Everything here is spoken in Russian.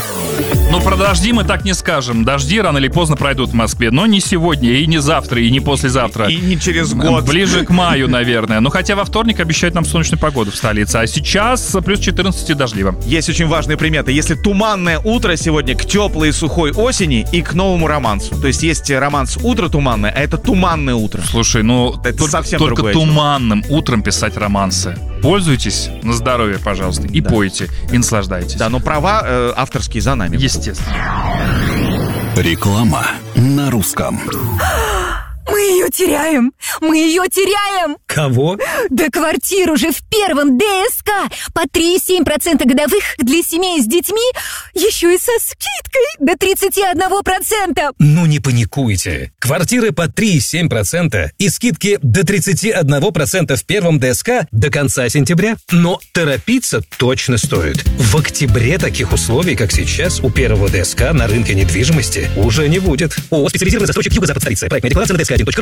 Ну, про дожди мы так не скажем. Дожди рано или поздно пройдут в Москве. Но не сегодня, и не завтра, и не послезавтра. И не через год. Ближе к маю, наверное. Но хотя во вторник обещают нам солнечную погоду в столице. А сейчас плюс 14 дождливо. Есть очень важные приметы. Если туманное утро сегодня к теплой и сухой осени и к новому романсу. То есть есть романс «Утро туманное», а это туманное утро. Слушай, ну это совсем только другое туманным утром писать романсы. Пользуйтесь на здоровье, пожалуйста, и пойте, и наслаждайтесь. Да, но права авторские за нами. Естественно. Реклама на русском. Мы ее теряем! Мы ее теряем! Кого? Да квартиру же в первом ДСК! По 3,7% годовых для семей с детьми, еще и со скидкой до 31%! Ну не паникуйте. Квартиры по 3,7% и скидки до 31% в первом ДСК до конца сентября. Но торопиться точно стоит. В октябре таких условий, как сейчас, у первого ДСК на рынке недвижимости уже не будет. ООО «Специализированный застройщик Юго-Запад столицы». Проектная декларация на dsк1.ru.